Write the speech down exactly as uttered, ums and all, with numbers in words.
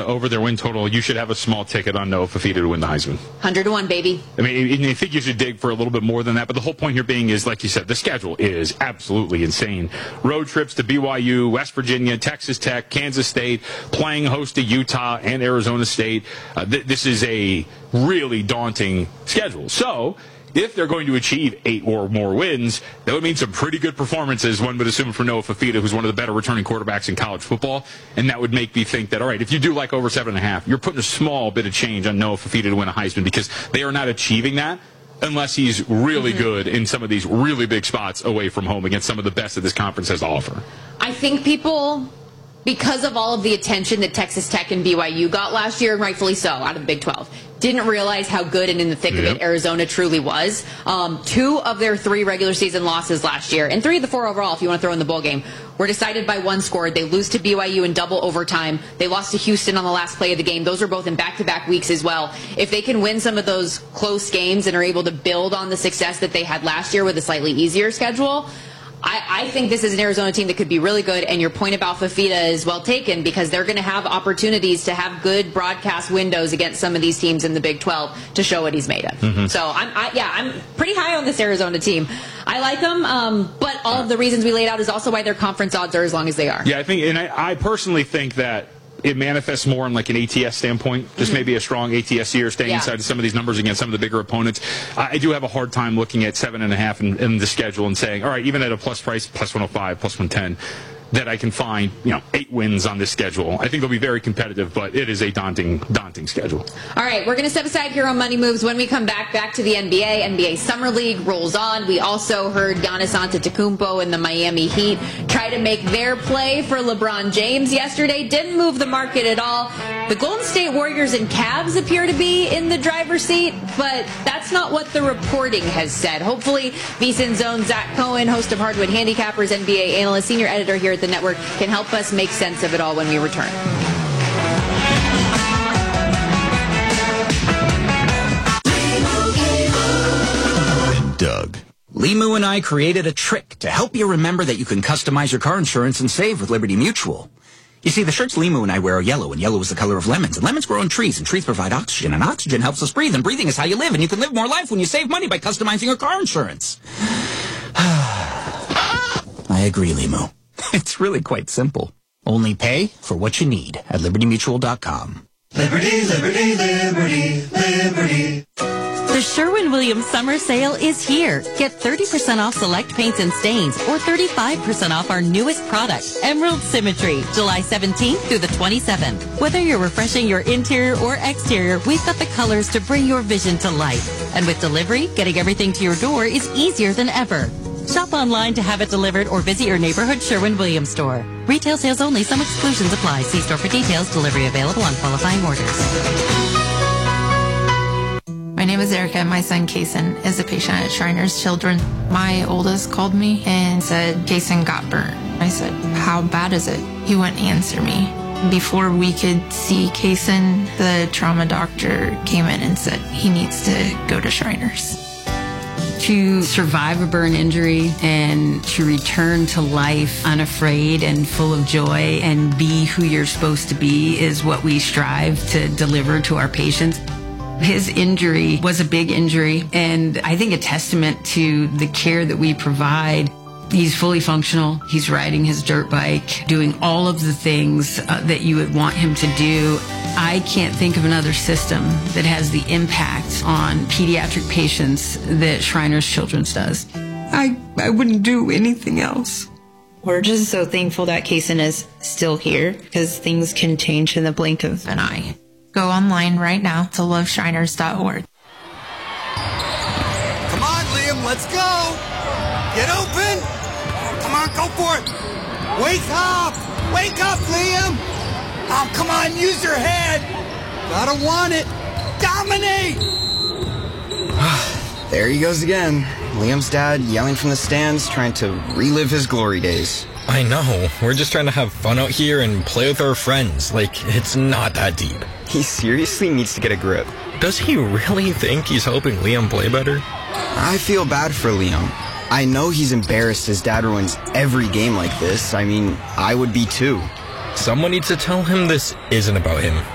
over their win total, you should have a small ticket on Noah Fifita to win the Heisman. one hundred to one, baby. I mean, I think you should dig for a little bit more than that, but the whole point here being is, like you said, the schedule is absolutely insane. Road trips to B Y U, West Virginia, Texas Tech, Kansas State, playing host to Utah and Arizona State. Uh, th- this is a really daunting schedule. So, if they're going to achieve eight or more wins, that would mean some pretty good performances, one would assume, for Noah Fifita, who's one of the better returning quarterbacks in college football. And that would make me think that, all right, if you do like over seven and a half, you're putting a small bit of change on Noah Fifita to win a Heisman, because they are not achieving that unless he's really mm-hmm. good in some of these really big spots away from home against some of the best that this conference has to offer. I think people, because of all of the attention that Texas Tech and B Y U got last year, and rightfully so, out of the Big twelve, didn't realize how good and in the thick yep. of it Arizona truly was. Um, two of their three regular season losses last year, and three of the four overall, if you want to throw in the bowl game, were decided by one score. They lose to B Y U in double overtime. They lost to Houston on the last play of the game. Those are both in back-to-back weeks as well. If they can win some of those close games and are able to build on the success that they had last year with a slightly easier schedule, I, I think this is an Arizona team that could be really good, and your point about Fifita is well taken, because they're going to have opportunities to have good broadcast windows against some of these teams in the Big twelve to show what he's made of. Mm-hmm. So, I'm, I, yeah, I'm pretty high on this Arizona team. I like them, um, but all of the reasons we laid out is also why their conference odds are as long as they are. Yeah, I think, and I, I personally think that it manifests more in like an A T S standpoint, just mm-hmm. maybe a strong A T S year, staying yeah. inside of some of these numbers against some of the bigger opponents. I, I do have a hard time looking at seven and a half in, in the schedule and saying, all right, even at a plus price, plus one oh five, plus one ten, that I can find, you know, eight wins on this schedule. I think they'll be very competitive, but it is a daunting, daunting schedule. All right, we're going to step aside here on Money Moves. When we come back, back to the N B A. N B A Summer League rolls on. We also heard Giannis Antetokounmpo and the Miami Heat try to make their play for LeBron James yesterday. Didn't move the market at all. The Golden State Warriors and Cavs appear to be in the driver's seat, but that's not what the reporting has said. Hopefully, VSiN's own Zach Cohen, host of Hardwood Handicappers, N B A analyst, senior editor here at the network, can help us make sense of it all when we return. Doug. Limu and I created a trick to help you remember that you can customize your car insurance and save with Liberty Mutual. You see, the shirts Limu and I wear are yellow, and yellow is the color of lemons. And lemons grow on trees, and trees provide oxygen, and oxygen helps us breathe, and breathing is how you live, and you can live more life when you save money by customizing your car insurance. I agree, Limu. It's really quite simple. Only pay for what you need at liberty mutual dot com. Liberty, liberty, liberty, liberty. The Sherwin-Williams Summer Sale is here. Get thirty percent off select paints and stains, or thirty-five percent off our newest product, Emerald Symmetry, July seventeenth through the twenty-seventh. Whether you're refreshing your interior or exterior, we've got the colors to bring your vision to life. And with delivery, getting everything to your door is easier than ever. Shop online to have it delivered or visit your neighborhood Sherwin-Williams store. Retail sales only. Some exclusions apply. See store for details. Delivery available on qualifying orders. My name is Erica, and my son, Kason, is a patient at Shriners Children. My oldest called me and said, Kason got burnt. I said, how bad is it? He wouldn't answer me. Before we could see Kason, the trauma doctor came in and said he needs to go to Shriners. To survive a burn injury and to return to life unafraid and full of joy and be who you're supposed to be is what we strive to deliver to our patients. His injury was a big injury, and I think a testament to the care that we provide. He's fully functional. He's riding his dirt bike, doing all of the things uh, that you would want him to do. I can't think of another system that has the impact on pediatric patients that Shriners Children's does. I, I wouldn't do anything else. We're just so thankful that Kason is still here, because things can change in the blink of an eye. Go online right now to love shriners dot org. Come on, Liam, let's go. Get open. Come on, go for it. Wake up. Wake up, Liam. Oh, come on, use your head. Gotta want it. Dominate. There he goes again. Liam's dad yelling from the stands, trying to relive his glory days. I know. We're just trying to have fun out here and play with our friends. Like, it's not that deep. He seriously needs to get a grip. Does he really think he's helping Liam play better? I feel bad for Liam. I know he's embarrassed his dad ruins every game like this. I mean, I would be too. Someone needs to tell him this isn't about him.